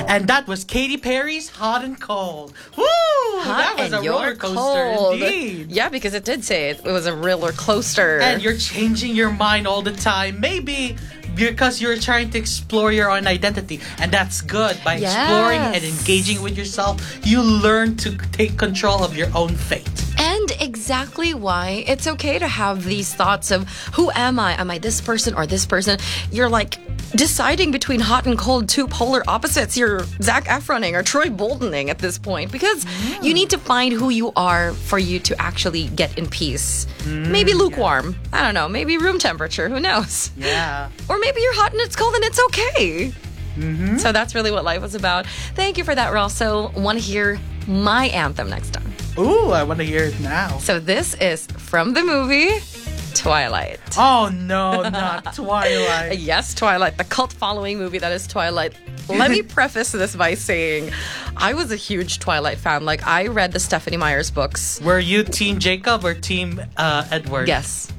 And that was Katy Perry's Hot and Cold. Woo! Hot That was and a roller you're coaster cold. indeed. Yeah, because it did say it was a roller coaster. And you're changing your mind all the time. Maybe because you're trying to explore your own identity. And that's good. By exploring and engaging with yourself, you learn to take control of your own fate. And exactly why it's okay to have these thoughts of, who am I? Am I this person or this person? You're like deciding between hot and cold, two polar opposites. You're Zac Efroning or Troy Boltoning at this point, because you need to find who you are for you to actually get in peace. Maybe lukewarm. I don't know. Maybe room temperature. Who knows? Yeah. Or maybe you're hot and it's cold and it's okay. So that's really what life was about. Thank you for that, Ross. So want to hear my anthem next time. Ooh, I want to hear it now. So this is from the movie Twilight. Oh, no, not Twilight. Yes, Twilight, the cult following movie that is Twilight. Let me preface this by saying I was a huge Twilight fan. Like, I read the Stephanie Meyer's books. Were you Team Jacob or Team Edward? Yes.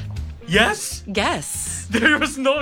Yes? Guess. There's no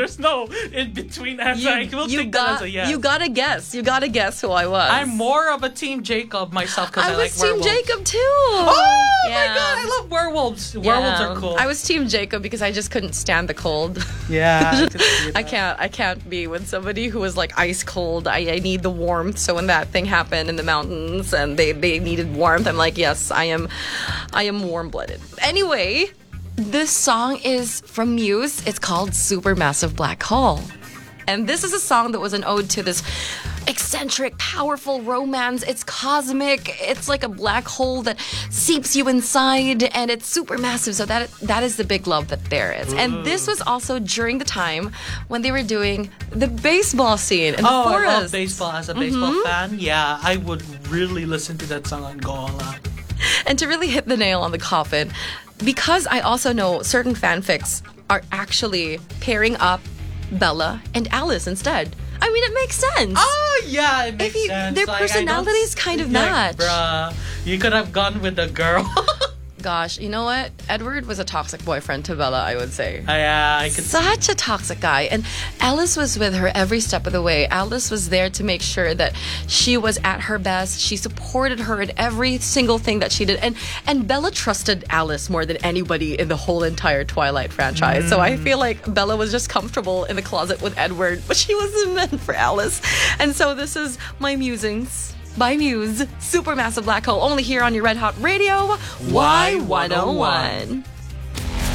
in between answer. I will take that as a yes. You gotta guess. You gotta guess who I was. I'm more of a Team Jacob myself because I like was Team werewolves. Jacob too. Oh Yeah. my god, I love werewolves. Werewolves are cool. I was Team Jacob because I just couldn't stand the cold. Yeah, I could see I that. can't be with somebody who was like ice cold. I need the warmth. So when that thing happened in the mountains and they needed warmth, I'm like, yes, I am warm blooded. Anyway, this song is from Muse. It's called Supermassive Black Hole. And this is a song that was an ode to this eccentric, powerful romance. It's cosmic. It's like a black hole that seeps you inside, and it's supermassive. So that is the big love that there is. And this was also during the time when they were doing the baseball scene in the forest. I love baseball. As a baseball fan, yeah, I would really listen to that song and go all out. And to really hit the nail on the coffin, because I also know certain fanfics are actually pairing up Bella and Alice instead. I mean, it makes sense. Oh, yeah, it makes sense. Their Like, personalities kind of match. Bruh, you could have gone with a girl. Gosh, you know what? Edward was a toxic boyfriend to Bella, I would say. I could Such a toxic guy. And Alice was with her every step of the way. Alice was there to make sure that she was at her best. She supported her in every single thing that she did. And Bella trusted Alice more than anybody in the whole entire Twilight franchise. So I feel like Bella was just comfortable in the closet with Edward, but she wasn't meant for Alice. And so this is my musings by Muse, Supermassive Black Hole, only here on your Red Hot Radio, Y101.